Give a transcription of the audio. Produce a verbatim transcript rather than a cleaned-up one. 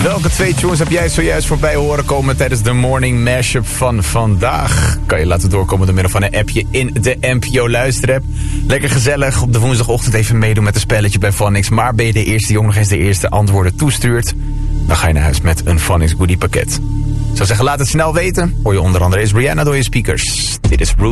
Welke twee tunes heb jij zojuist voorbij horen komen tijdens de morning mashup van vandaag? Kan je laten doorkomen door middel van een appje in de N P O luisterapp. Lekker gezellig op de woensdagochtend even meedoen met een spelletje bij Phonics. Maar ben je de eerste die ook nog eens de eerste antwoorden toestuurt, dan ga je naar huis met een Phonics goodie pakket. Ik zou zeggen, laat het snel weten. Hoor je onder andere is Rihanna door je speakers. Dit is Bruce.